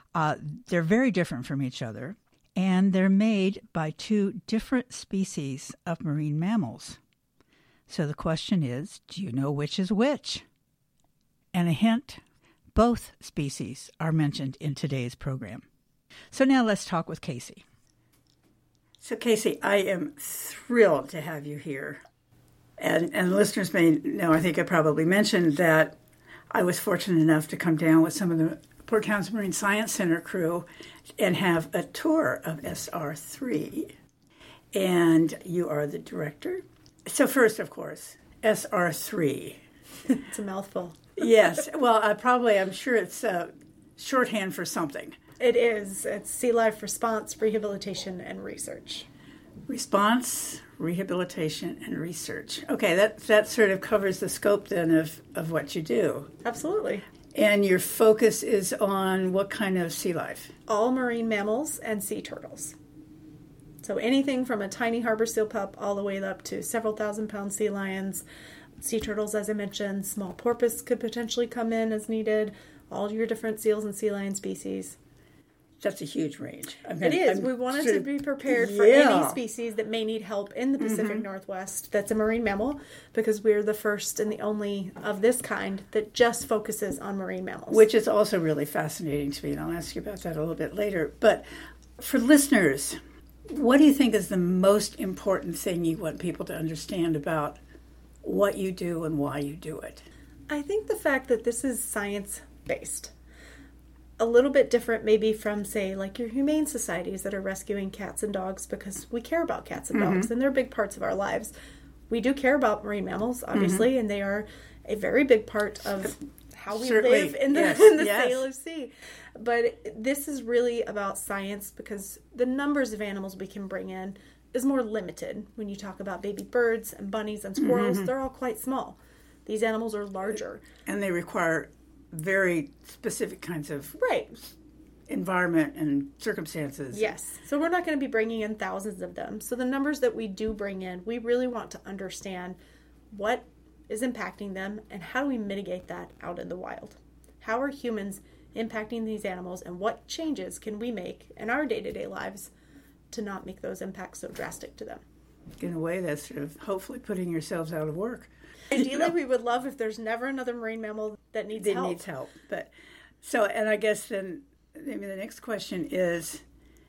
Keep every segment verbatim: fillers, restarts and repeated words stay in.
Uh, they're very different from each other, and they're made by two different species of marine mammals. So the question is, do you know which is which? And a hint, both species are mentioned in today's program. So now let's talk with Casey. So Casey, I am thrilled to have you here. And, and listeners may know, I think I probably mentioned that I was fortunate enough to come down with some of the Port Townsend Marine Science Center crew and have a tour of S R three. And you are the director. So first, of course, S R three. It's a mouthful. Yes. Well, uh, probably, I'm sure it's uh, shorthand for something. It is. It's Sea Life Response, Rehabilitation, and Research. Response, rehabilitation, and research. Okay, that that sort of covers the scope then of, of what you do. Absolutely. And your focus is on what kind of sea life? All marine mammals and sea turtles. So anything from a tiny harbor seal pup all the way up to several thousand pound sea lions, sea turtles, as I mentioned, small porpoise could potentially come in as needed, all your different seals and sea lion species. That's a huge range. I'm it is. I'm we wanted to be prepared for yeah. any species that may need help in the Pacific mm-hmm. Northwest that's a marine mammal, because we're the first and the only of this kind that just focuses on marine mammals. Which is also really fascinating to me, and I'll ask you about that a little bit later. But for listeners, what do you think is the most important thing you want people to understand about what you do and why you do it? I think the fact that this is science-based. A little bit different maybe from, say, like your humane societies that are rescuing cats and dogs, because we care about cats and mm-hmm. dogs, and they're big parts of our lives. We do care about marine mammals, obviously, mm-hmm. and they are a very big part of how we Certainly. live in the, yes. in the yes. Sailor Sea. But this is really about science, because the numbers of animals we can bring in is more limited. When you talk about baby birds and bunnies and squirrels, mm-hmm. they're all quite small. These animals are larger. And they require very specific kinds of right. environment and circumstances. Yes. So we're not going to be bringing in thousands of them. So the numbers that we do bring in, we really want to understand what is impacting them and how do we mitigate that out in the wild. How are humans impacting these animals, and what changes can we make in our day-to-day lives to not make those impacts so drastic to them? In a way, that's sort of hopefully putting yourselves out of work. Ideally, you know? We would love if there's never another marine mammal that needs that help. needs help. But so, and I guess then maybe the next question is,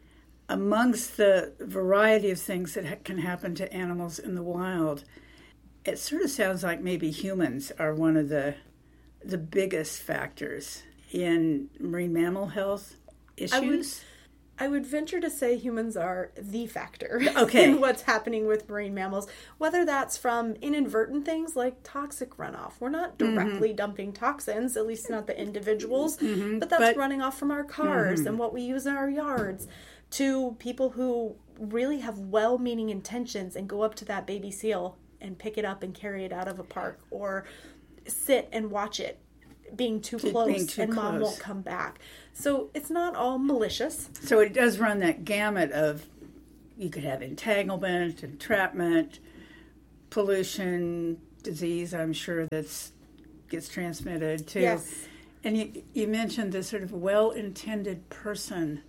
amongst the variety of things that ha- can happen to animals in the wild, it sort of sounds like maybe humans are one of the the biggest factors in marine mammal health issues. I would, I would venture to say humans are the factor okay. in what's happening with marine mammals, whether that's from inadvertent things like toxic runoff. We're not directly mm-hmm. dumping toxins, at least not the individuals, mm-hmm. but that's but, running off from our cars mm-hmm. and what we use in our yards, to people who really have well-meaning intentions and go up to that baby seal and pick it up and carry it out of a park, or sit and watch it being too close being too and mom close. Won't come back. So it's not all malicious. So it does run that gamut of, you could have entanglement, entrapment, pollution, disease, I'm sure that's gets transmitted too. Yes. And you, you mentioned this sort of well-intended person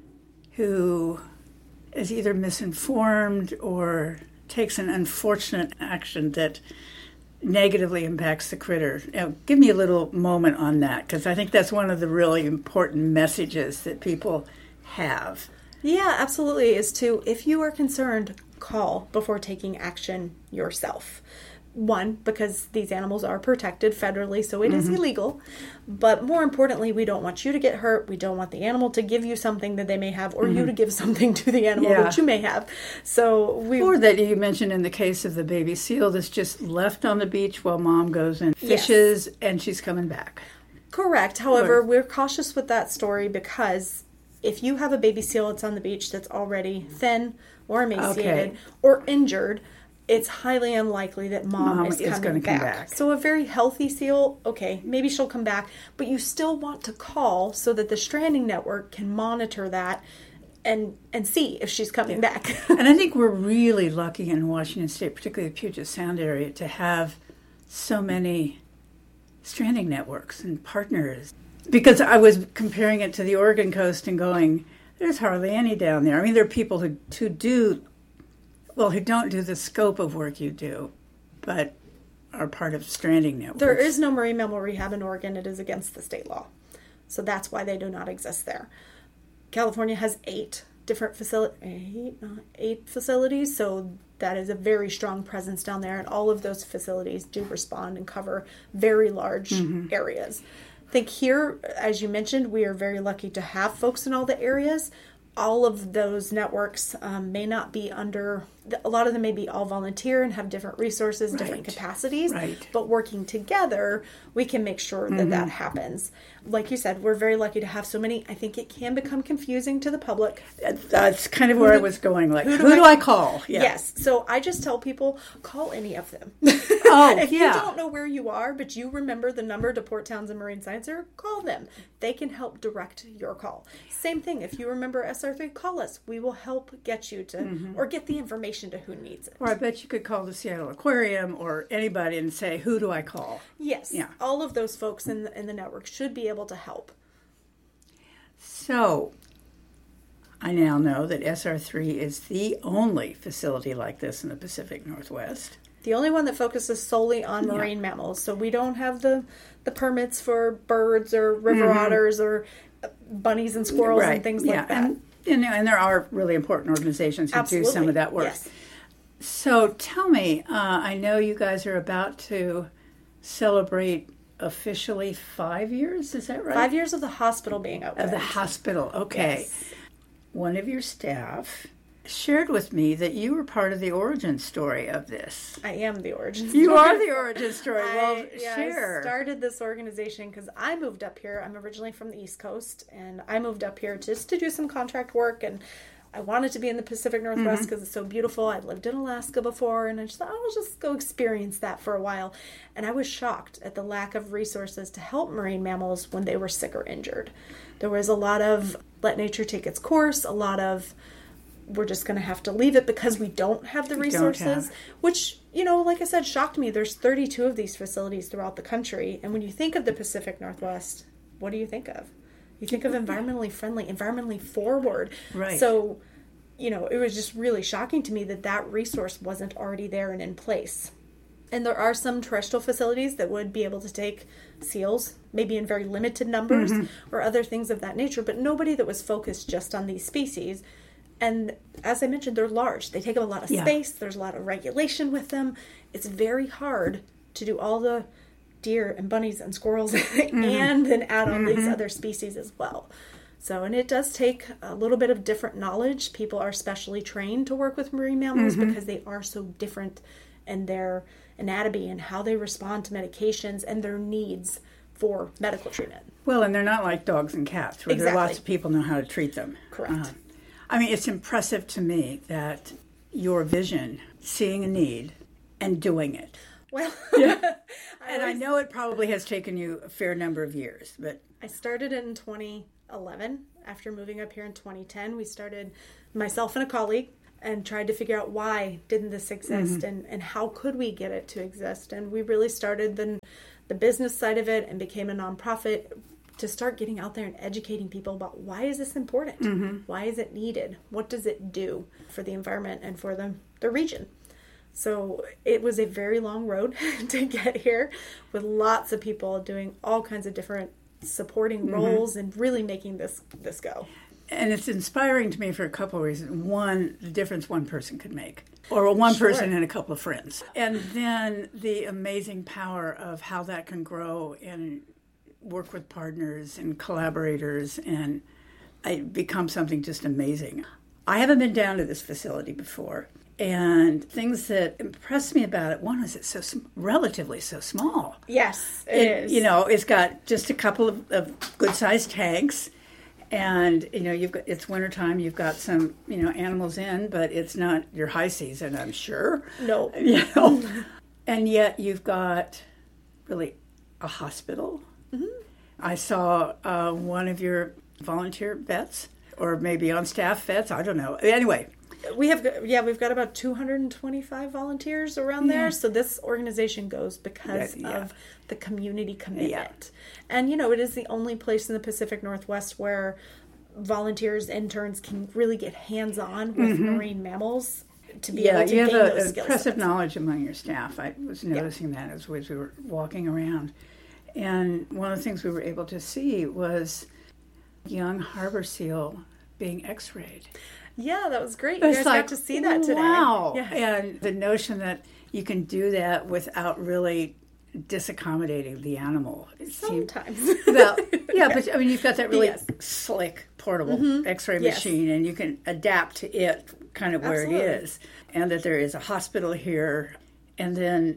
who is either misinformed or takes an unfortunate action that negatively impacts the critter. Now, give me a little moment on that, because I think that's one of the really important messages that people have. Yeah, absolutely, is to, if you are concerned, call before taking action yourself. One, because these animals are protected federally, so it mm-hmm. is illegal. But more importantly, we don't want you to get hurt. We don't want the animal to give you something that they may have, or mm-hmm. you to give something to the animal yeah. that you may have. So we Or that you mentioned in the case of the baby seal that's just left on the beach while mom goes and fishes, yes. and she's coming back. Correct. However, or, we're cautious with that story, because if you have a baby seal that's on the beach that's already thin or emaciated okay. or injured, it's highly unlikely that mom, mom is, is coming back. Come back. So a very healthy seal, okay, maybe she'll come back, but you still want to call so that the stranding network can monitor that and and see if she's coming yeah. back. And I think we're really lucky in Washington State, particularly the Puget Sound area, to have so many stranding networks and partners. because I was comparing it to the Oregon coast and going, there's hardly any down there. I mean, there are people who, who do, well, who don't do the scope of work you do, but are part of stranding networks. There is no marine mammal rehab in Oregon. It is against the state law. So that's why they do not exist there. California has eight different facilities, eight, uh, eight facilities, so that is a very strong presence down there, and all of those facilities do respond and cover very large mm-hmm. areas. I think here, as you mentioned, we are very lucky to have folks in all the areas. All of those networks um, may not be under, a lot of them may be all volunteer and have different resources, right. different capacities, right. but working together, we can make sure that mm-hmm. that happens. Like you said, we're very lucky to have so many. I think it can become confusing to the public. That's kind of where who I was going, like, who do, who do I, I call? Yeah. Yes, so I just tell people, call any of them. Oh, if yeah. you don't know where you are, but you remember the number to Port Townsend Marine Science Center, call them. They can help direct your call. Same thing, if you remember S R three, call us. We will help get you to, mm-hmm. or get the information to who needs it. Or I bet you could call the Seattle Aquarium or anybody and say, who do I call? Yes, yeah. all of those folks in the, in the network should be able to help. So, I now know that S R three is the only facility like this in the Pacific Northwest. The only one that focuses solely on marine yeah. mammals. So we don't have the, the permits for birds or river mm-hmm. otters or bunnies and squirrels right. and things yeah. like that. And, you know, and there are really important organizations who Absolutely. do some of that work. Yes. So tell me, uh, I know you guys are about to celebrate officially five years, is that right? Five years of the hospital being open. Of the hospital, okay. Yes. One of your staff shared with me that you were part of the origin story of this. I am the origin story. You are the origin story. I, well, yeah, share. I started this organization because I moved up here. I'm originally from the East Coast, and I moved up here just to do some contract work, and I wanted to be in the Pacific Northwest because mm-hmm. it's so beautiful. I'd lived in Alaska before, and I just thought, oh, I'll just go experience that for a while. And I was shocked at the lack of resources to help marine mammals when they were sick or injured. There was a lot of let nature take its course, a lot of we're just going to have to leave it because we don't have the resources, which, you know, like I said, shocked me. There's thirty-two of these facilities throughout the country. And when you think of the Pacific Northwest, what do you think of? You think of environmentally friendly, environmentally forward. Right. So, you know, it was just really shocking to me that that resource wasn't already there and in place. And there are some terrestrial facilities that would be able to take seals, maybe in very limited numbers mm-hmm. or other things of that nature, but nobody that was focused just on these species. And as I mentioned, they're large. They take up a lot of yeah. space. There's a lot of regulation with them. It's very hard to do all the deer and bunnies and squirrels mm-hmm. and then add on mm-hmm. these other species as well. So, and it does take a little bit of different knowledge. People are specially trained to work with marine mammals mm-hmm. because they are so different in their anatomy and how they respond to medications and their needs for medical treatment. Well, and they're not like dogs and cats where exactly. there are lots of people know how to treat them. Correct. Uh, I mean, it's impressive to me that your vision, seeing a need and doing it. Well, yeah. I and always, I know it probably has taken you a fair number of years, but I started in twenty eleven. After moving up here in twenty ten, we started, myself and a colleague, and tried to figure out why didn't this exist mm-hmm. and, and how could we get it to exist. And we really started the, the business side of it and became a nonprofit to start getting out there and educating people about why is this important? Mm-hmm. Why is it needed? What does it do for the environment and for the, the region? So it was a very long road to get here with lots of people doing all kinds of different supporting mm-hmm. roles and really making this this go. And it's inspiring to me for a couple of reasons. One, the difference one person could make, or one sure. person and a couple of friends. And then the amazing power of how that can grow and work with partners and collaborators and it becomes something just amazing. I haven't been down to this facility before. And things that impressed me about it, one is it's so sm- relatively so small. Yes, it, it is. You know, it's got just a couple of, of good-sized tanks. And, you know, you've got, it's wintertime, you've got some, you know, animals in, but it's not your high season, I'm sure. No. You know? And yet you've got really a hospital. Mm-hmm. I saw uh, one of your volunteer vets, or maybe on staff vets, I don't know. Anyway. we have, yeah, we've got about two hundred twenty-five volunteers around Yeah. there. So this organization goes because Yeah, yeah. of the community commitment. And, you know, it is the only place in the Pacific Northwest where volunteers, interns can really get hands-on with Mm-hmm. marine mammals to be Yeah, able to you gain have those a, skill impressive sets. knowledge among your staff. I was noticing that as we as we were walking around. And one of the things we were able to see was young harbor seal being x-rayed. Yeah, that was great. You It's guys like, got to see that today. wow. Yeah. And the notion that you can do that without really disaccommodating the animal. It seemed- Sometimes. well, yeah, but I mean, you've got that really Yes. slick portable X-ray Yes. machine, and you can adapt to it kind of where Absolutely. it is, and that there is a hospital here, and then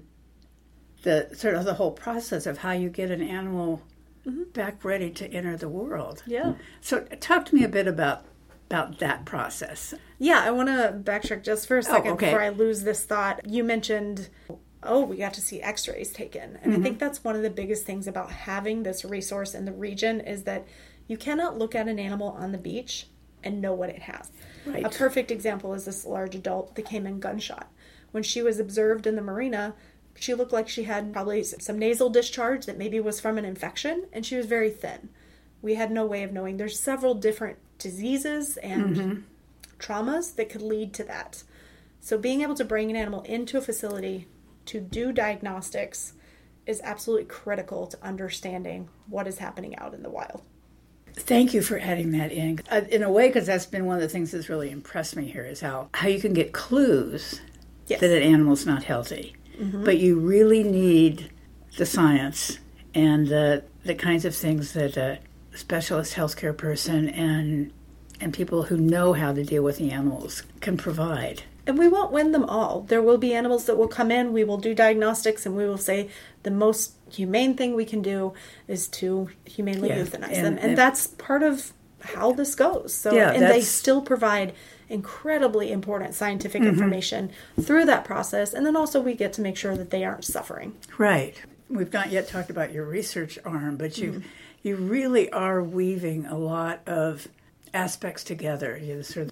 the sort of the whole process of how you get an animal back ready to enter the world. Yeah. So, talk to me a bit about about that process. Yeah, I want to backtrack just for a second okay. before I lose this thought. You mentioned, oh, we got to see x-rays taken. And I think that's one of the biggest things about having this resource in the region is that you cannot look at an animal on the beach and know what it has. Right. A perfect example is this large adult that came in gunshot. When she was observed in the marina, she looked like she had probably some nasal discharge that maybe was from an infection, and she was very thin. We had no way of knowing. There's several different diseases and traumas that could lead to that. So being able to bring an animal into a facility to do diagnostics is absolutely critical to understanding what is happening out in the wild. Thank you for adding that in. Uh, in a way, because that's been one of the things that's really impressed me here is how, how you can get clues Yes. that an animal's not healthy. But you really need the science and the, the kinds of things that a specialist healthcare person and and people who know how to deal with the animals can provide. And we won't win them all. There will be animals that will come in, we will do diagnostics, and we will say the most humane thing we can do is to humanely Yeah, euthanize and- them. And, and- that's part of how this goes. So Yeah, and they that's- still provide incredibly important scientific Mm-hmm. information through that process. And then also we get to make sure that they aren't suffering. Right. We've not yet talked about your research arm, but you you really are weaving a lot of aspects together. You know, sort of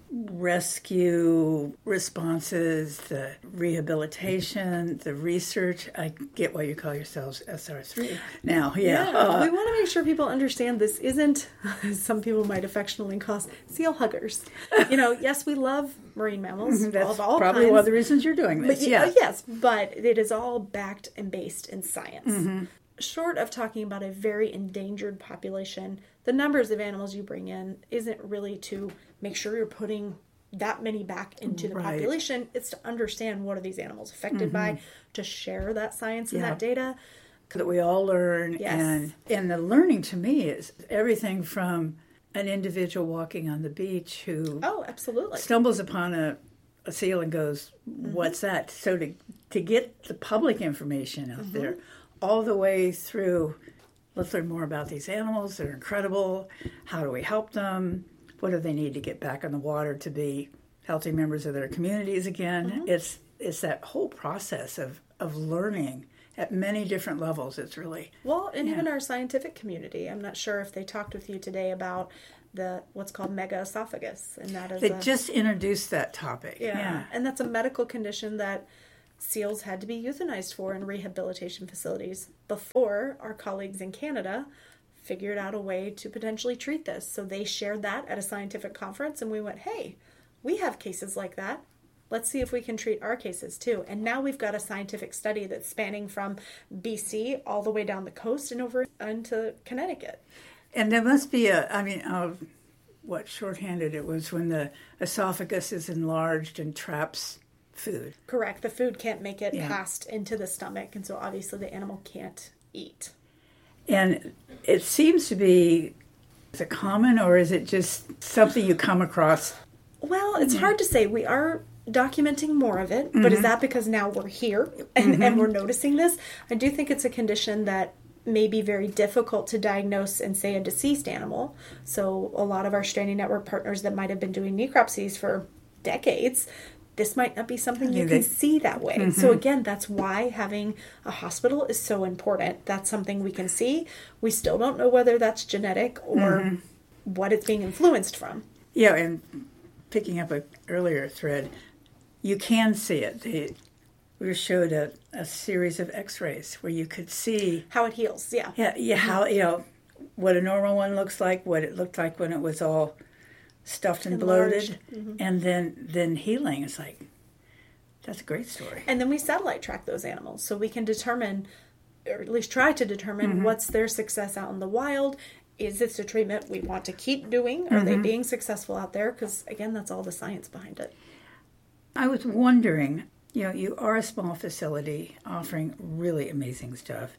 rescue responses, the rehabilitation, the research. I get why you call yourselves S R three now. Yeah. Yeah, Uh, we want to make sure people understand this isn't, as some people might affectionately call us, seal huggers. You know, yes, we love marine mammals that's of all probably kinds. one of the reasons you're doing this. But, yeah. yeah. Yes, but it is all backed and based in science. Short of talking about a very endangered population, the numbers of animals you bring in isn't really to make sure you're putting that many back into the Right. population. It's to understand what are these animals affected by, to share that science and Yeah. that data. That we all learn. Yes. And, and the learning to me is everything from an individual walking on the beach who Oh, absolutely. stumbles upon a, a seal and goes, what's that? So to, to get the public information out there all the way through, let's learn more about these animals. They're incredible. How do we help them? What do they need to get back on the water to be healthy members of their communities again? It's it's that whole process of, of learning at many different levels. It's really Well, and Yeah. even our scientific community. I'm not sure if they talked with you today about the what's called mega esophagus, and that is they a, just introduced that topic. yeah. Yeah. and that's a medical condition that seals had to be euthanized for in rehabilitation facilities before our colleagues in Canada figured out a way to potentially treat this. So they shared that at a scientific conference, and we went, hey, we have cases like that. Let's see if we can treat our cases too. And now we've got a scientific study that's spanning from B C all the way down the coast and over into Connecticut. And there must be a, I mean, uh, what shorthanded it was when the esophagus is enlarged and traps food. Correct. The food can't make it Yeah. past into the stomach, and so obviously the animal can't eat. And it seems to be, is it common or is it just something you come across? Well, it's hard to say. We are documenting more of it, but is that because now we're here and, and we're noticing this? I do think it's a condition that may be very difficult to diagnose in, say, a deceased animal. So a lot of our Stranding Network partners that might have been doing necropsies for decades, this might not be something you Yeah, can they- see that way. So again, that's why having a hospital is so important. That's something we can see. We still don't know whether that's genetic or what it's being influenced from. Yeah, and picking up an earlier thread, you can see it. They, we were showed a, a series of x-rays where you could see how it heals. Yeah. Yeah, yeah, how, you know, what a normal one looks like, what it looked like when it was all stuffed and bloated, mm-hmm. and then then healing. It's like, that's a great story. And then we satellite track those animals so we can determine, or at least try to determine, mm-hmm. what's their success out in the wild. Is this a treatment we want to keep doing? Are mm-hmm. they being successful out there? Because, again, that's all the science behind it. I was wondering, you know, you are a small facility offering really amazing stuff.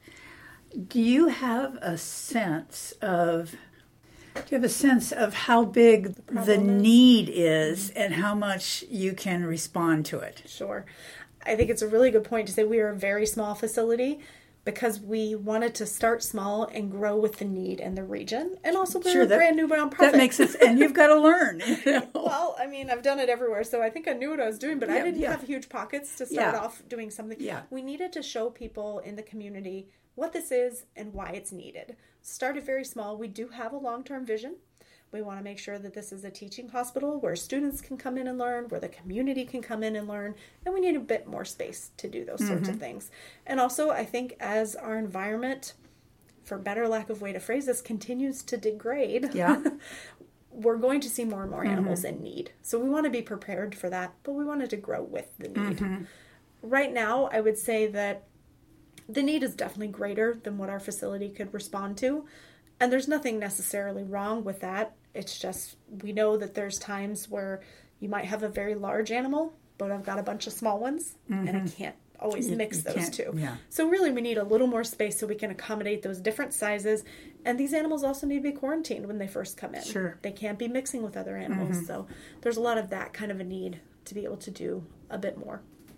Do you have a sense of, do you have a sense of how big the, the need is mm-hmm. and how much you can respond to it? Sure. I think it's a really good point to say we are a very small facility because we wanted to start small and grow with the need in the region. And also we're sure, that, a brand new nonprofit. That makes sense. And you've got to learn. You know? Well, I mean, I've done it everywhere, so I think I knew what I was doing, but yeah, I didn't yeah. have huge pockets to start yeah. off doing something. Yeah. We needed to show people in the community what this is and why it's needed. Started very small. We do have a long-term vision. We want to make sure that this is a teaching hospital where students can come in and learn, where the community can come in and learn, and we need a bit more space to do those mm-hmm. sorts of things. And also, I think as our environment, for better lack of way to phrase this, continues to degrade, yeah. we're going to see more and more animals mm-hmm. in need. So we want to be prepared for that, but we wanted to grow with the need. Mm-hmm. Right now, I would say that the need is definitely greater than what our facility could respond to. And there's nothing necessarily wrong with that. It's just we know that there's times where you might have a very large animal, but I've got a bunch of small ones, mm-hmm. and I can't always you, mix you those two. Yeah. So really we need a little more space so we can accommodate those different sizes. And these animals also need to be quarantined when they first come in. Sure. They can't be mixing with other animals. Mm-hmm. So there's a lot of that kind of a need to be able to do a bit more.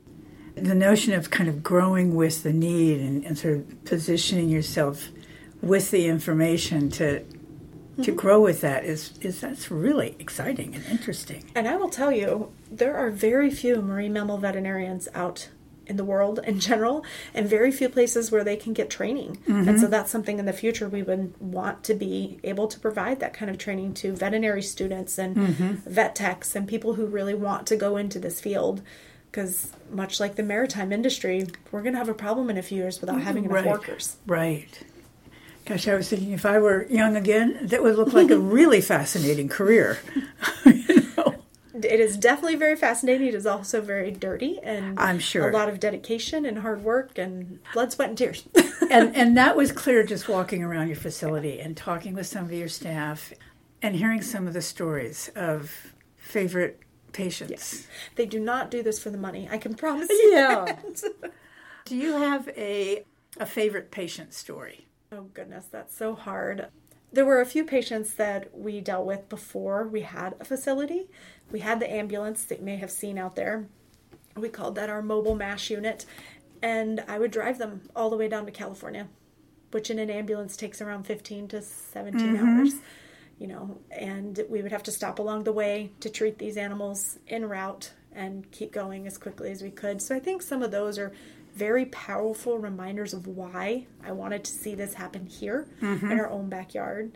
The notion of kind of growing with the need and, and sort of positioning yourself with the information to to mm-hmm. grow with that is, is that's really exciting and interesting. And I will tell you, there are very few marine mammal veterinarians out in the world in general, and very few places where they can get training. Mm-hmm. And so that's something in the future we would want to be able to provide that kind of training to veterinary students and mm-hmm. vet techs and people who really want to go into this field. Because much like the maritime industry, we're going to have a problem in a few years without having enough right. workers. Right. Gosh, I was thinking if I were young again, that would look like a really fascinating career. You know? It is definitely very fascinating. It is also very dirty, and I'm sure a lot of dedication and hard work and blood, sweat, and tears. and and that was clear just walking around your facility and talking with some of your staff and hearing some of the stories of favorite patients. Yes. They do not do this for the money. I can promise you Yeah. that. Do you have a a favorite patient story? Oh, goodness, that's so hard. There were a few patients that we dealt with before we had a facility. We had the ambulance that you may have seen out there. We called that our mobile MASH unit. And I would drive them all the way down to California, which in an ambulance takes around fifteen to seventeen mm-hmm. hours. You know, and we would have to stop along the way to treat these animals en route and keep going as quickly as we could. So I think some of those are very powerful reminders of why I wanted to see this happen here mm-hmm. in our own backyard.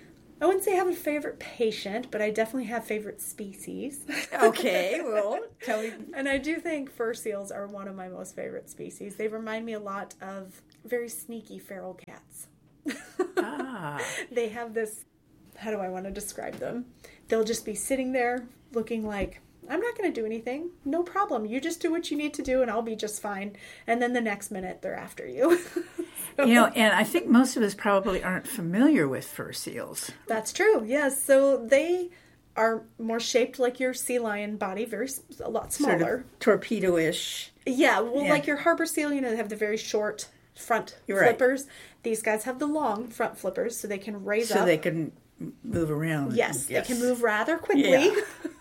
I wouldn't say I have a favorite patient, but I definitely have favorite species. Okay, well, tell me. And I do think fur seals are one of my most favorite species. They remind me a lot of very sneaky feral cats. Ah. They have this, how do I want to describe them? They'll just be sitting there looking like, I'm not going to do anything. No problem. You just do what you need to do and I'll be just fine. And then the next minute they're after you. So, you know, and I think most of us probably aren't familiar with fur seals. That's true. Yes. So they are more shaped like your sea lion body, very a lot smaller. Sort of torpedo-ish. Yeah. Well, yeah. like your harbor seal, you know, they have the very short front You're flippers. Right. These guys have the long front flippers so they can raise so up. So they can move around. Yes, yes. They can move rather quickly. Yeah.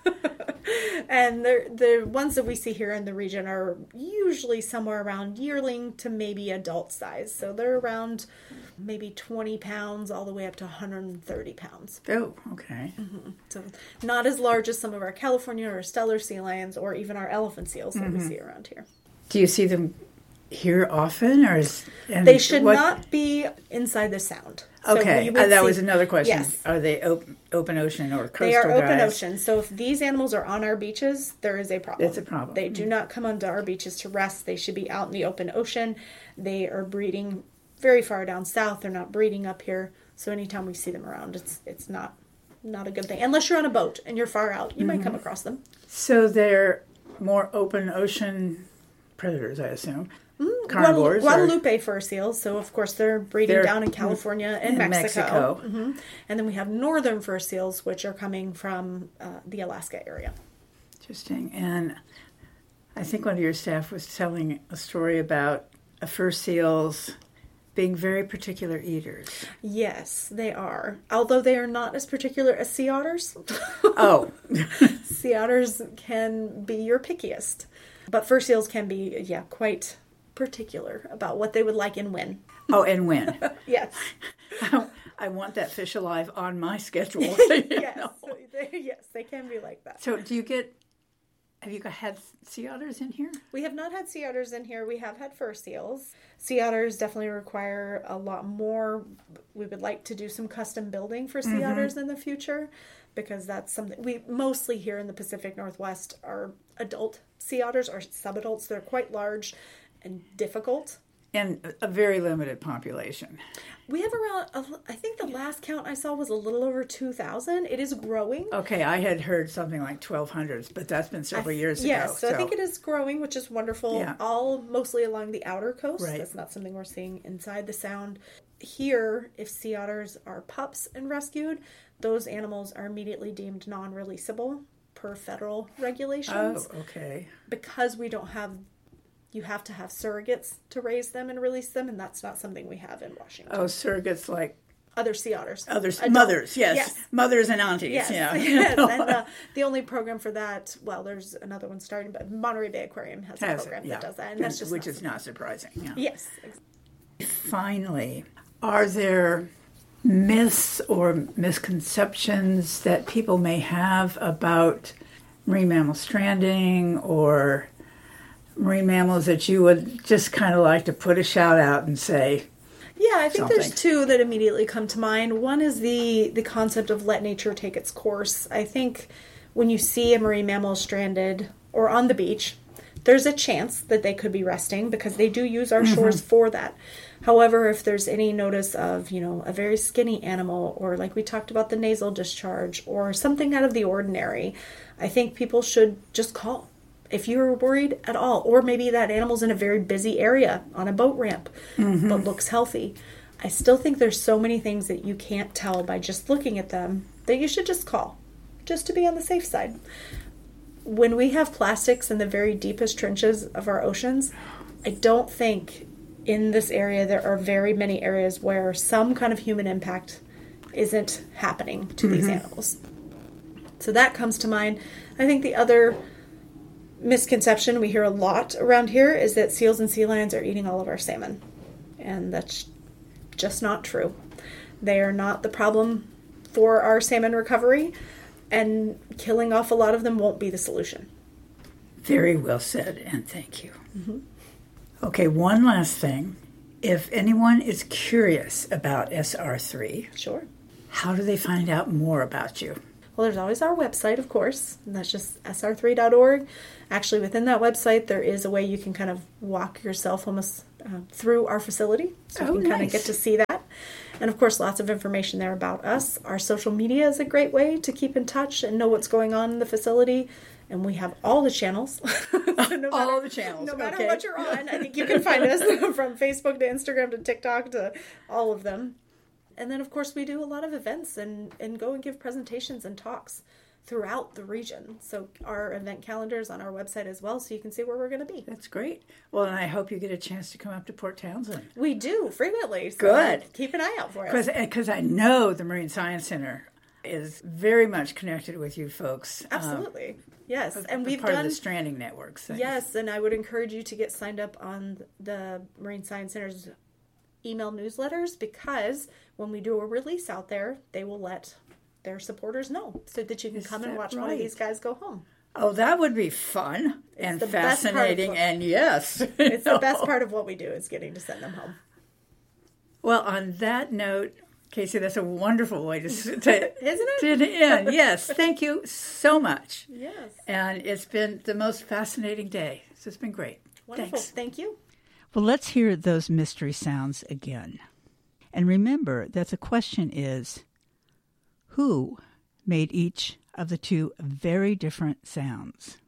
And the the ones that we see here in the region are usually somewhere around yearling to maybe adult size. So they're around maybe twenty pounds all the way up to one hundred thirty pounds. Oh, okay. Mm-hmm. So not as large as some of our California or Steller sea lions or even our elephant seals that mm-hmm. we see around here. Do you see them here often, or is and they should what, not be inside the sound. So okay, we would uh, that see- was another question. Yes. Are they open, open ocean or coastal They are open guys? ocean. So if these animals are on our beaches, there is a problem. It's a problem. They do not come onto our beaches to rest. They should be out in the open ocean. They are breeding very far down south. They're not breeding up here. So anytime we see them around, it's it's not not a good thing. Unless you're on a boat and you're far out, you Mm-hmm. might come across them. So they're more open ocean predators, I assume. Mm, Carnivores. Guadalupe, or- Guadalupe fur seals. So of course they're breeding They're- down in California and in Mexico. Mexico. hmm And then we have northern fur seals, which are coming from uh, the Alaska area. Interesting. And I think one of your staff was telling a story about a fur seals being very particular eaters. Yes, they are. Although they are not as particular as sea otters. Oh. Sea otters can be your pickiest. But fur seals can be, yeah, quite particular about what they would like and when. Oh, and when? Yes. I want that fish alive on my schedule. you Yes. know. They, yes, they can be like that. So do you get, have you had sea otters in here? We have not had sea otters in here. We have had fur seals. Sea otters definitely require a lot more. We would like to do some custom building for sea Mm-hmm. otters in the future, because that's something we mostly here in the Pacific Northwest are adult sea otters or subadults. They're quite large and difficult. And a very limited population. We have around, I think the last count I saw was a little over two thousand. It is growing. Okay, I had heard something like twelve hundreds, but that's been several years ago. Yes, so, I think it is growing, which is wonderful. Yeah. All mostly along the outer coast. Right. That's not something we're seeing inside the sound. Here, if sea otters are pups and rescued, those animals are immediately deemed non-releasable per federal regulations. Oh, okay. Because we don't have, you have to have surrogates to raise them and release them, and that's not something we have in Washington. Oh, surrogates like Other sea otters. other Adult- mothers, yes. Yes. Mothers and aunties, Yes, yeah. yes. And uh, the only program for that, well, there's another one starting, but Monterey Bay Aquarium has a Has program it, yeah. that does that, and that's just Which not is not surprising. Yeah. Yes. Finally, are there myths or misconceptions that people may have about marine mammal stranding or marine mammals that you would just kind of like to put a shout out and say, Yeah, I think something. there's two that immediately come to mind. One is the the concept of let nature take its course. I think when you see a marine mammal stranded or on the beach, there's a chance that they could be resting because they do use our shores for that. However, if there's any notice of, you know, a very skinny animal, or like we talked about the nasal discharge, or something out of the ordinary, I think people should just call. If you're worried at all, or maybe that animal's in a very busy area on a boat ramp, but looks healthy. I still think there's so many things that you can't tell by just looking at them that you should just call, just to be on the safe side. When we have plastics in the very deepest trenches of our oceans, I don't think in this area there are very many areas where some kind of human impact isn't happening to these animals. So that comes to mind. I think the other misconception we hear a lot around here is that seals and sea lions are eating all of our salmon. And that's just not true. They are not the problem for our salmon recovery, and killing off a lot of them won't be the solution. very well said, and thank you. Mm-hmm. Okay, one last thing. If anyone is curious about S R three, Sure. how do they find out more about you? Well, there's always our website, of course, and that's just S R three dot org. Actually, within that website, there is a way you can kind of walk yourself almost uh, through our facility, so Oh, you can kind nice. of get to see that. And of course, lots of information there about us. Our social media is a great way to keep in touch and know what's going on in the facility. And we have all the channels. So no All matter- the channels, No matter okay. what you're on, I think you can find us from Facebook to Instagram to TikTok to all of them. And then, of course, we do a lot of events and, and go and give presentations and talks throughout the region. So our event calendar is on our website as well, so you can see where we're going to be. That's great. Well, and I hope you get a chance to come up to Port Townsend. We do, frequently. So Good. Keep an eye out for us. Because I know the Marine Science Center is very much connected with you folks. um, Absolutely. Yes. And a we've part done... of the stranding networks. thing. Yes, and I would encourage you to get signed up on the Marine Science Center's email newsletters, because when we do a release out there, they will let their supporters know so that you can Is come and that watch one of right? these guys go home. Oh, that would be fun and the best part of fascinating, what- and yes. It's the best part of what we do is getting to send them home. Well, on that note, Casey, that's a wonderful way to, to Isn't it? to end. Yes, thank you so much. Yes. And it's been the most fascinating day. So it's been great. Wonderful. Thanks. Thank you. Well, let's hear those mystery sounds again. And remember that the question is, who made each of the two very different sounds?